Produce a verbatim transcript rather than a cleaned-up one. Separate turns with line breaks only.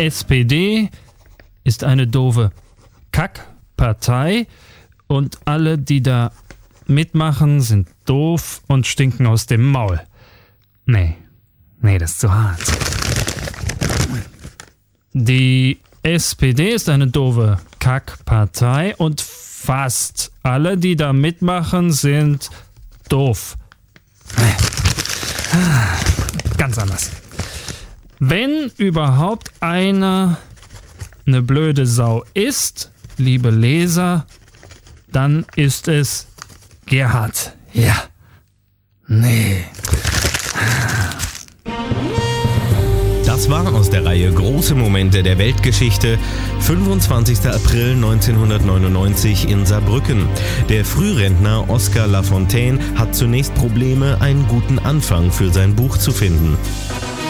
S P D ist eine doofe Kackpartei und alle, die da mitmachen, sind doof und stinken aus dem Maul. Nee, nee, das ist zu hart. Die S P D ist eine doofe Kackpartei und fast alle, die da mitmachen, sind doof. Ganz anders. Wenn überhaupt einer eine blöde Sau ist, liebe Leser, dann ist es Gerhard. Ja. Nee.
Das war aus der Reihe Große Momente der Weltgeschichte, fünfundzwanzigster April neunzehnhundertneunundneunzig in Saarbrücken. Der Frührentner Oskar Lafontaine hat zunächst Probleme, einen guten Anfang für sein Buch zu finden.